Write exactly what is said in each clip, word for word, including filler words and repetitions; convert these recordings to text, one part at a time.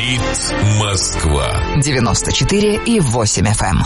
Говорит Москва. девяносто четыре и восемь эф эм.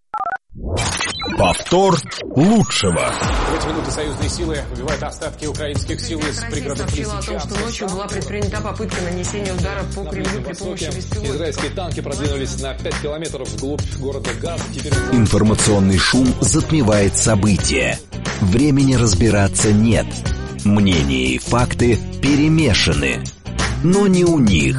Повтор лучшего. В эти минуты союзные силы выбивают остатки украинских сил из пригородных Россия сообщила о том, что ночью была предпринята попытка нанесения удара по Кремлю при помощи беспилотников. Израильские танки продвинулись на пять километров вглубь города Газа. Теперь... Информационный шум затмевает события. Времени разбираться нет. Мнения и факты перемешаны. Но не у них.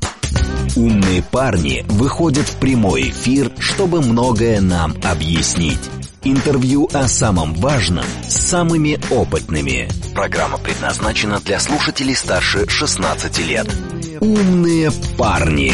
Умные парни выходят в прямой эфир, чтобы многое нам объяснить. Интервью о самом важном с самыми опытными. Программа предназначена для слушателей старше шестнадцати лет. Умные парни.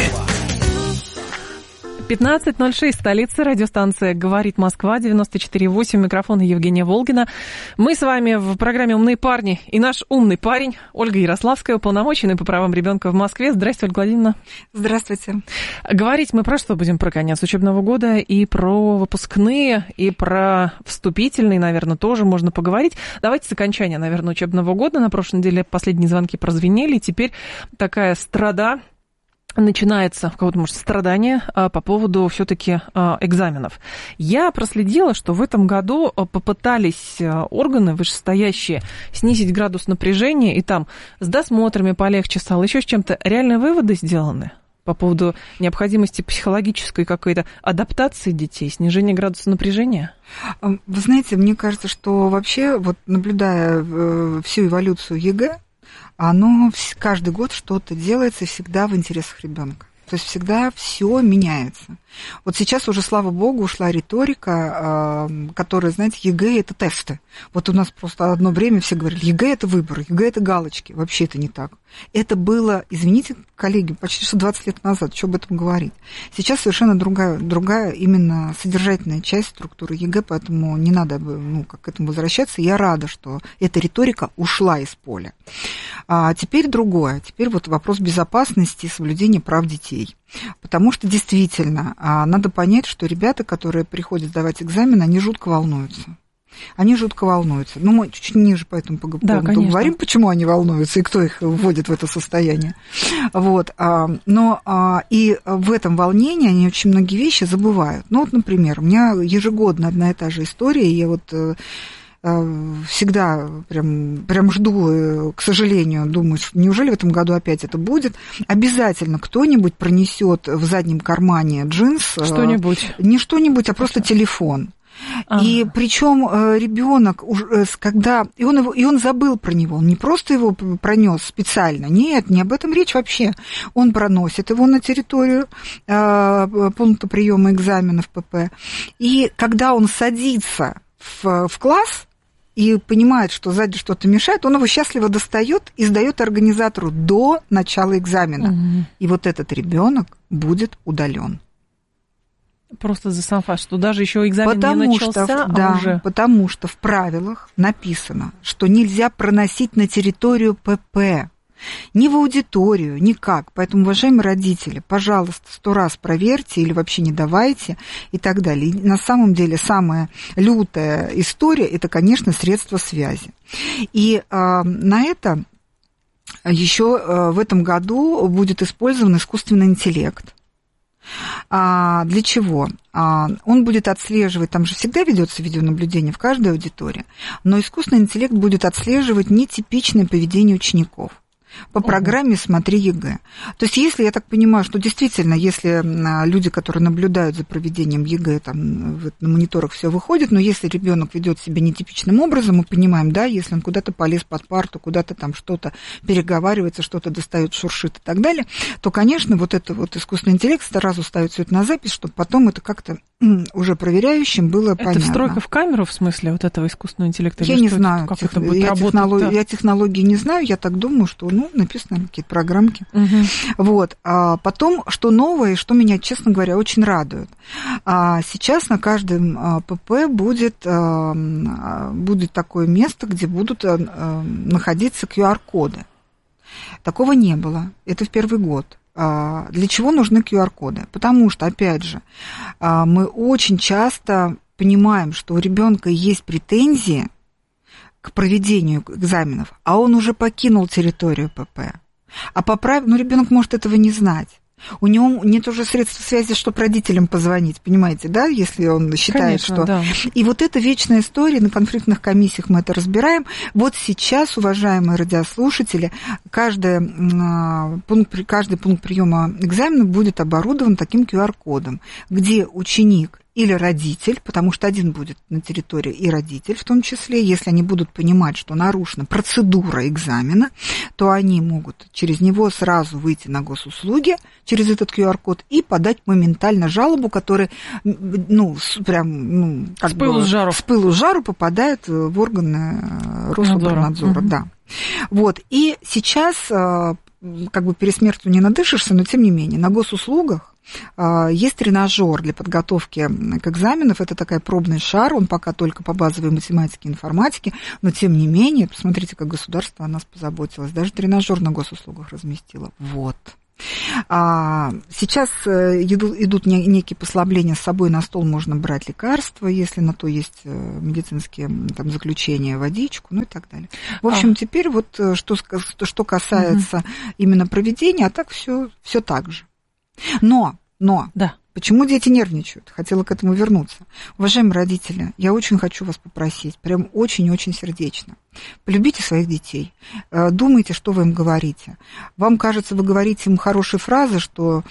пятнадцать ноль шесть, столица, радиостанция «Говорит Москва», девяносто четыре и восемь, микрофон Евгения Волгина. Мы с вами в программе «Умные парни», и наш умный парень Ольга Ярославская, уполномоченный по правам ребенка в Москве. Здравствуйте, Ольга Владимировна. Здравствуйте. Говорить мы про что будем? Про конец учебного года, и про выпускные, и про вступительные, наверное, тоже можно поговорить. Давайте с окончания, наверное, учебного года. На прошлой неделе последние звонки прозвенели, и теперь такая страда. Начинается в кого-то, может, страдание а, по поводу все-таки а, экзаменов. Я проследила, что в этом году попытались а, органы вышестоящие снизить градус напряжения, и там с досмотрами полегче стало, еще с чем-то. Реальные выводы сделаны по поводу необходимости психологической какой-то адаптации детей, снижения градуса напряжения? Вы знаете, мне кажется, что вообще, вот наблюдая всю эволюцию ЕГЭ, оно каждый год что-то делается всегда в интересах ребенка. То есть всегда все меняется. Вот сейчас уже, слава богу, ушла риторика, которая, знаете, ЕГЭ – это тесты. Вот у нас просто одно время все говорили, ЕГЭ – это выбор, ЕГЭ – это галочки. Вообще это не так. Это было, извините, коллеги, почти что двадцать лет назад, что об этом говорить. Сейчас совершенно другая, другая именно содержательная часть структуры ЕГЭ, поэтому не надо ну, как к этому возвращаться. Я рада, что эта риторика ушла из поля. А теперь другое. Теперь вот вопрос безопасности и соблюдения прав детей. Потому что действительно надо понять, что ребята, которые приходят сдавать экзамен, они жутко волнуются. Они жутко волнуются. Ну, мы чуть ниже по этому поводу да, говорим, почему они волнуются и кто их вводит в это состояние. Вот. Но и в этом волнении они очень многие вещи забывают. Ну, вот, например, у меня ежегодно одна и та же история, я вот всегда прям, прям жду, к сожалению, думаю, неужели в этом году опять это будет. Обязательно кто-нибудь пронесет в заднем кармане джинс. Что-нибудь. Не что-нибудь, а просто телефон. Ага. И причем ребенок, когда и он, его, и он забыл про него, он не просто его пронес специально, нет, не об этом речь вообще. Он проносит его на территорию э, пункта приема экзаменов ПП. И когда он садится в, в класс и понимает, что сзади что-то мешает, он его счастливо достает и сдает организатору до начала экзамена. Угу. И вот этот ребенок будет удален. Просто за сам факт, что даже еще экзамен потому не начался, что, а да, уже... потому что в правилах написано, что нельзя проносить на территорию ПП, ни в аудиторию, никак. Поэтому, уважаемые родители, пожалуйста, сто раз проверьте или вообще не давайте и так далее. И на самом деле самая лютая история – это, конечно, средства связи. И э, на это еще э, в этом году будет использован искусственный интеллект. А для чего? А, он будет отслеживать, там же всегда ведется видеонаблюдение в каждой аудитории, но искусственный интеллект будет отслеживать нетипичное поведение учеников по программе «Смотри ЕГЭ». То есть, если, я так понимаю, что действительно, если люди, которые наблюдают за проведением ЕГЭ, там на мониторах все выходит, но если ребенок ведет себя нетипичным образом, мы понимаем, да, если он куда-то полез под парту, куда-то там что-то переговаривается, что-то достает, шуршит и так далее, то, конечно, вот это вот искусственный интеллект сразу ставит все это на запись, чтобы потом это как-то уже проверяющим было это понятно. Это встройка в камеру, в смысле, вот этого искусственного интеллекта? Я не знаю, как тех... это будет я, работать, технолог... да? я технологии не знаю, я так думаю, что, ну, написано какие-то программки. Угу. Вот. А потом, что новое, и что меня, честно говоря, очень радует. А сейчас на каждом ПП будет, будет такое место, где будут находиться ку ар коды. Такого не было. Это в первый год. Для чего нужны ку ар коды? Потому что, опять же, мы очень часто понимаем, что у ребенка есть претензии к проведению экзаменов, а он уже покинул территорию ПП. А по правилам, ну, ребенок может этого не знать. У него нет уже средств связи, чтобы родителям позвонить, понимаете, да, если он считает, Конечно, что... Да. И вот эта вечная история, на конфликтных комиссиях мы это разбираем. Вот сейчас, уважаемые радиослушатели, каждый пункт, каждый пункт приема экзамена будет оборудован таким ку ар кодом, где ученик или родитель, потому что один будет на территории и родитель в том числе, если они будут понимать, что нарушена процедура экзамена, то они могут через него сразу выйти на госуслуги, через этот ку ар код, и подать моментально жалобу, которая, ну, прям, ну, как с пылу бы, с жару. с пылу с жару попадает в органы Роспотребнадзора, угу. Да. Вот, и сейчас, как бы пересмертью не надышишься, но тем не менее, на госуслугах есть тренажер для подготовки к экзаменам. Это такой пробный шар, он пока только по базовой математике и информатике, но тем не менее, посмотрите, как государство о нас позаботилось. Даже тренажер на госуслугах разместило. Вот. А сейчас идут, идут некие послабления, с собой на стол можно брать лекарства, если на то есть медицинские там, заключения, водичку, ну и так далее. В общем, а. теперь вот что, что касается угу. именно проведения, а так все, все так же. Но, но, да. Почему дети нервничают? Хотела к этому вернуться. Уважаемые родители, я очень хочу вас попросить, прям очень-очень сердечно. Полюбите своих детей, думайте, что вы им говорите. Вам кажется, вы говорите им хорошие фразы, что,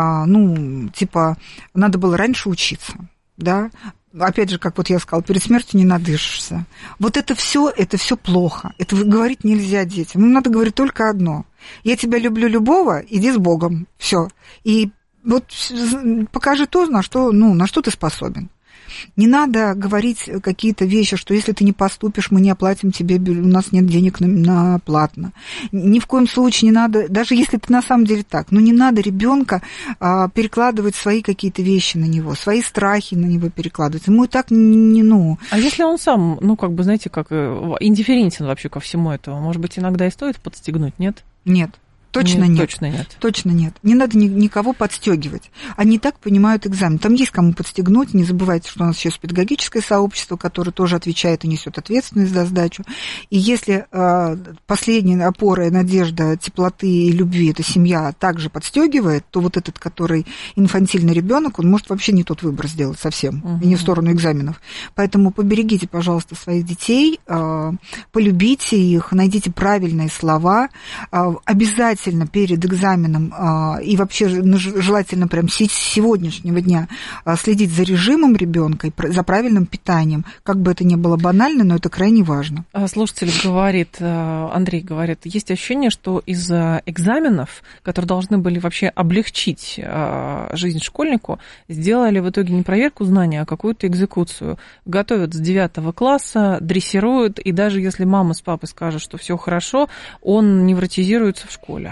ну, типа, надо было раньше учиться, да? Опять же, как вот я сказала, перед смертью не надышишься. Вот это все, это все плохо. Это говорить нельзя детям. Им надо говорить только одно. Я тебя люблю любого, иди с Богом. Все. И вот покажи то, на что, ну, на что ты способен. Не надо говорить какие-то вещи, что если ты не поступишь, мы не оплатим тебе, у нас нет денег на, на платно. Ни в коем случае не надо, даже если ты на самом деле так, но не надо ребенка а, перекладывать свои какие-то вещи на него, свои страхи на него перекладывать. Ему и так не, ну... А если он сам, ну, как бы, знаете, как индифферентен вообще ко всему этому, может быть, иногда и стоит подстегнуть, нет? Нет. Точно нет, нет. Точно нет. Точно нет. Не надо ни, никого подстегивать. Они так понимают экзамен. Там есть кому подстегнуть. Не забывайте, что у нас еще есть педагогическое сообщество, которое тоже отвечает и несет ответственность за сдачу. И если э, последняя опора и надежда теплоты и любви эта семья также подстегивает, то вот этот, который инфантильный ребенок, он может вообще не тот выбор сделать совсем, угу. и не в сторону экзаменов. Поэтому поберегите, пожалуйста, своих детей, э, полюбите их, найдите правильные слова, э, обязательно перед экзаменом и вообще желательно прям с сегодняшнего дня следить за режимом ребенка и за правильным питанием. Как бы это ни было банально, но это крайне важно. Слушатель говорит, Андрей говорит, есть ощущение, что из-за экзаменов, которые должны были вообще облегчить жизнь школьнику, сделали в итоге не проверку знаний, а какую-то экзекуцию. Готовят с девятого класса, дрессируют, и даже если мама с папой скажут, что все хорошо, он невротизируется в школе.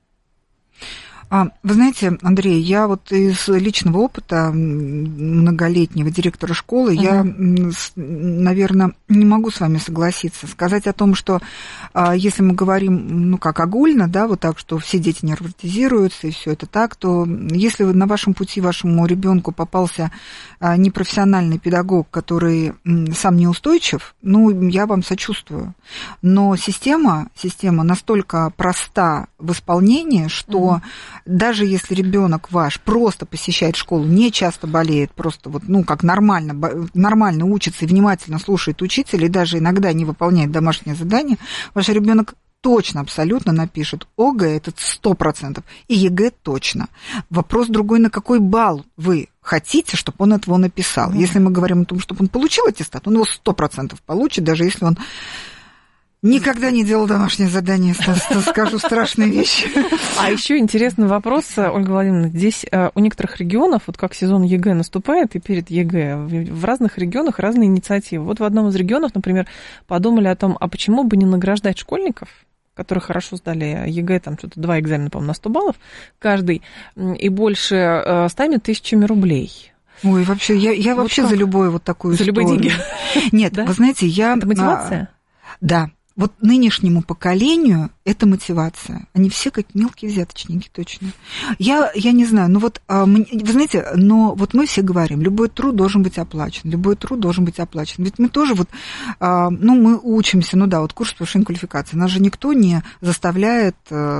Вы знаете, Андрей, я вот из личного опыта многолетнего директора школы, uh-huh. я, наверное, не могу с вами согласиться. Сказать о том, что если мы говорим, ну, как огульно, да, вот так, что все дети невротизируются и все это так, то если на вашем пути вашему ребенку попался непрофессиональный педагог, который сам неустойчив, ну, я вам сочувствую. Но система, система настолько проста в исполнении, что uh-huh. даже если ребенок ваш просто посещает школу, не часто болеет, просто вот, ну, как нормально, нормально учится и внимательно слушает учителя, и даже иногда не выполняет домашнее задание, ваш ребенок точно, абсолютно напишет ОГЭ, это сто процентов, и ЕГЭ точно. Вопрос другой, на какой балл вы хотите, чтобы он этого написал. Mm-hmm. Если мы говорим о том, чтобы он получил аттестат, он его сто процентов получит, даже если он никогда не делал домашнее задание, скажу страшные вещи. А еще интересный вопрос, Ольга Владимировна. Здесь у некоторых регионов, вот как сезон ЕГЭ наступает, и перед ЕГЭ, в разных регионах разные инициативы. Вот в одном из регионов, например, подумали о том, а почему бы не награждать школьников, которые хорошо сдали ЕГЭ, там что-то два экзамена, по-моему, на сто баллов каждый, и больше ста тысячами рублей. Ой, вообще, я, я вот вообще как? за любое вот такую за историю. За любые деньги? Нет, да? Вы знаете, я... Это мотивация? Да. Вот нынешнему поколению это мотивация. Они все как мелкие взяточники, точно. Я, я не знаю, ну вот, вы знаете, но вот мы все говорим, любой труд должен быть оплачен, любой труд должен быть оплачен. Ведь мы тоже вот, ну, мы учимся, ну да, вот курс повышения квалификации, нас же никто не заставляет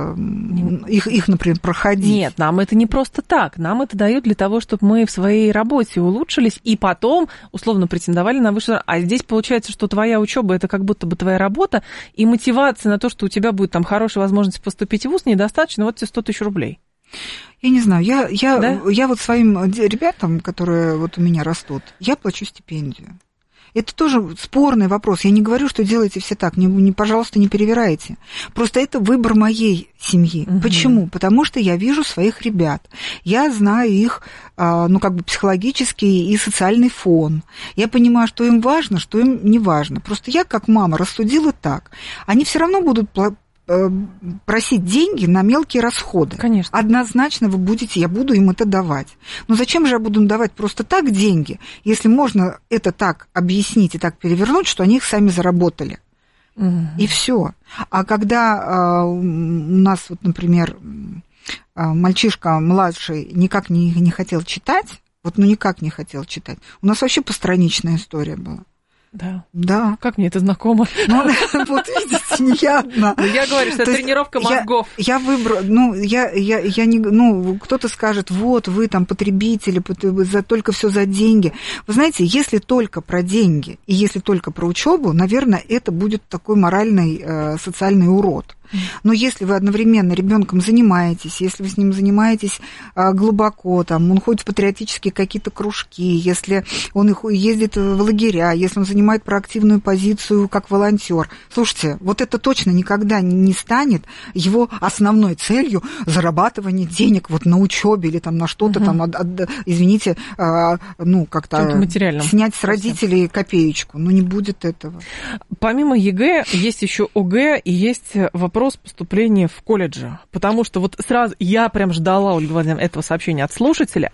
их, их, например, проходить. Нет, нам это не просто так, нам это дают для того, чтобы мы в своей работе улучшились и потом, условно, претендовали на высшее. А здесь получается, что твоя учеба это как будто бы твоя работа, и мотивация на то, что у тебя будет там хорошая возможность поступить в вуз, недостаточно, вот тебе сто тысяч рублей. Я не знаю, я, я, да? я вот своим ребятам, которые вот у меня растут, я плачу стипендию. Это тоже спорный вопрос. Я не говорю, что делайте все так. Не, не, пожалуйста, не перевирайте. Просто это выбор моей семьи. Угу. Почему? Потому что я вижу своих ребят. Я знаю их, ну, как бы психологический и социальный фон. Я понимаю, что им важно, что им не важно. Просто я, как мама, рассудила так. Они все равно будут просить деньги на мелкие расходы. Конечно. Однозначно вы будете, я буду им это давать. Но зачем же я буду им давать просто так деньги, если можно это так объяснить и так перевернуть, что они их сами заработали? Угу. И все. А когда у нас, вот, например, мальчишка младший никак не, не хотел читать, вот ну никак не хотел читать, у нас вообще постраничная история была. Да. Да. Как мне это знакомо? Ну, вот видите, не я одна. Ну, я говорю, что это тренировка мозгов. Я, я выбрала, ну, я, я, я не, ну, кто-то скажет, вот, вы там потребители, за, только все за деньги. Вы знаете, если только про деньги и если только про учебу, наверное, это будет такой моральный, э, социальный урод. Но если вы одновременно ребенком занимаетесь, если вы с ним занимаетесь глубоко, там, он ходит в патриотические какие-то кружки, если он ездит в лагеря, если он занимает проактивную позицию как волонтер, слушайте, вот это точно никогда не станет его основной целью зарабатывания денег вот на учебе или там на что-то, угу. там, от, от, извините, ну, как-то снять с родителей копеечку. Ну, не будет этого. Помимо ЕГЭ есть еще ОГЭ и есть вопрос Вопрос поступления в колледжи, потому что вот сразу я прям ждала, Ольга Владимировна, этого сообщения от слушателя.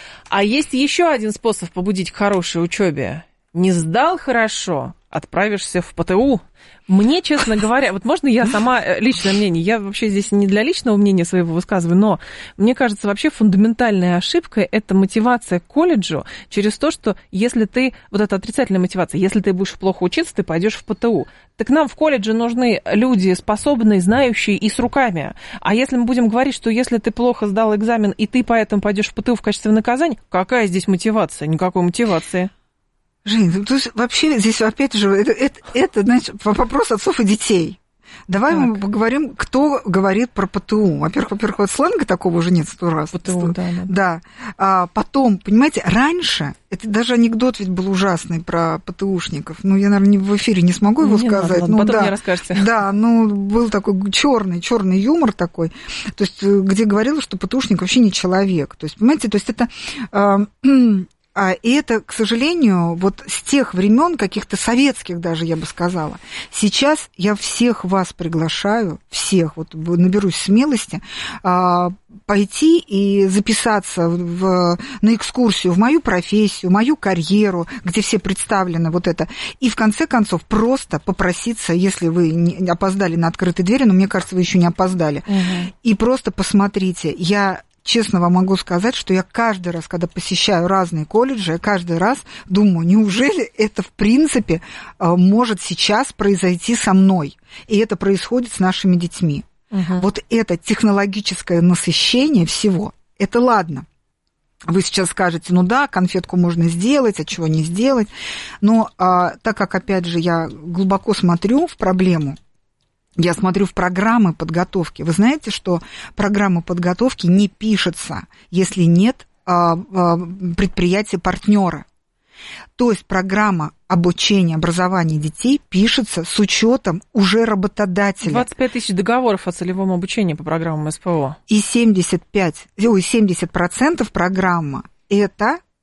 А есть еще один способ побудить к хорошей учебе. Не сдал хорошо, отправишься в ПТУ. Мне, честно говоря, вот можно я сама, личное мнение, я вообще здесь не для личного мнения своего высказываю, но мне кажется, вообще фундаментальная ошибка – это мотивация к колледжу через то, что если ты, вот эта отрицательная мотивация, если ты будешь плохо учиться, ты пойдешь в ПТУ. Так нам в колледже нужны люди способные, знающие и с руками. А если мы будем говорить, что если ты плохо сдал экзамен, и ты поэтому пойдешь в ПТУ в качестве наказания, какая здесь мотивация? Никакой мотивации. Жень, то есть вообще здесь опять же, это, это, это значит, вопрос отцов и детей. Давай так. мы поговорим, кто говорит про ПТУ. Во-первых, во-первых, вот сленга такого уже нет сто раз. ПТУ, да, да. Да. А потом, понимаете, раньше, это даже анекдот ведь был ужасный про ПТУшников. Ну, я, наверное, в эфире не смогу его не сказать. Надо, ну, потом да, мне расскажете. Да, ну, был такой черный, черный юмор такой, то есть, где говорилось, что ПТУшник вообще не человек. То есть, понимаете, то есть это... И это, к сожалению, вот с тех времен, каких-то советских даже, я бы сказала. Сейчас я всех вас приглашаю, всех, вот наберусь смелости, пойти и записаться в, на экскурсию в мою профессию, мою карьеру, где все представлены вот это. И в конце концов просто попроситься, если вы не опоздали на открытые двери, но мне кажется, вы еще не опоздали, угу. и просто посмотрите, я... Честно вам могу сказать, что я каждый раз, когда посещаю разные колледжи, я каждый раз думаю, неужели это в принципе может сейчас произойти со мной? И это происходит с нашими детьми. Угу. Вот это технологическое насыщение всего, это ладно. Вы сейчас скажете, ну да, конфетку можно сделать, а чего не сделать. Но а, так как, опять же, я глубоко смотрю в проблему, я смотрю в программы подготовки. Вы знаете, что программа подготовки не пишется, если нет а, а, предприятия-партнера. То есть программа обучения, образования детей пишется с учетом уже работодателя. двадцать пять тысяч договоров о целевом обучении по программам СПО. И семьдесят пять, ой, семьдесят процентов программа – это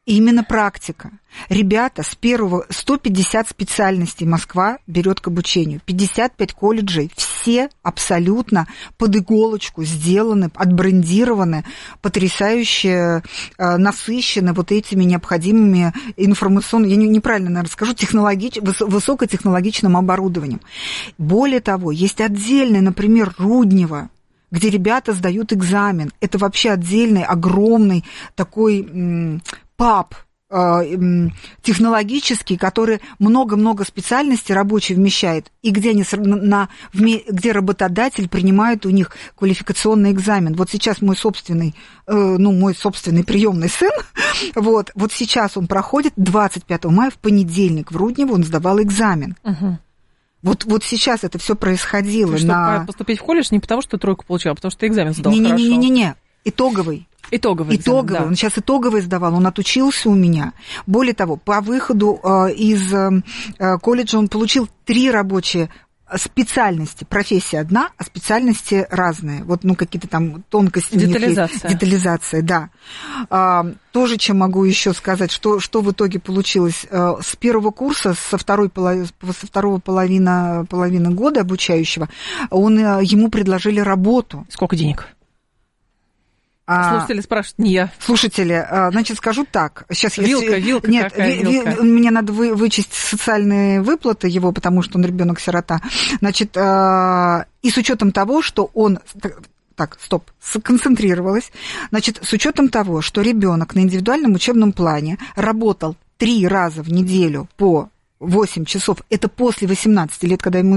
Именно практика. Ребята, с первого сто пятьдесят специальностей Москва берет к обучению. пятьдесят пять колледжей, все абсолютно под иголочку сделаны, отбрендированы, потрясающе э, насыщены вот этими необходимыми информационными, я не, неправильно, наверное, скажу, технологич, высокотехнологичным оборудованием. Более того, есть отдельный, например, Руднево, где ребята сдают экзамен. Это вообще отдельный, огромный такой м, паб э, м, технологический, который много-много специальностей рабочий вмещает, и где, они, на, где работодатель принимает у них квалификационный экзамен. Вот сейчас мой собственный, э, ну, мой собственный приемный сын, вот, вот сейчас он проходит двадцать пятого мая, в понедельник в Руднево он сдавал экзамен. Угу. Вот, вот сейчас это все происходило. Чтобы на... поступить в колледж не потому, что тройку получил, а потому что экзамен сдал хорошо. Не-не-не-не, итоговый. Итоговый. Итоговый. Экзамен, да. Он сейчас итоговый сдавал, он отучился у меня. Более того, по выходу э, из э, колледжа он получил три рабочие специальности. Профессия одна, а специальности разные. Вот, ну, какие-то там тонкости. Детализация. Детализация, да. А, тоже, чем могу еще сказать, что, что в итоге получилось. А, с первого курса, со, второй половины, со второго половины, половины года обучающего, он, ему предложили работу. Сколько денег? Слушатели спрашивают, не я. Слушатели, значит, скажу так. Сейчас вилка, я... вилка, Нет, какая ви, вилка? Ви, мне надо вы, вычесть социальные выплаты его, потому что он ребенок-сирота. Значит, и с учетом того, что он... Так, стоп, сконцентрировалась. Значит, с учетом того, что ребенок на индивидуальном учебном плане работал три раза в неделю по восемь часов, это после восемнадцати лет, когда ему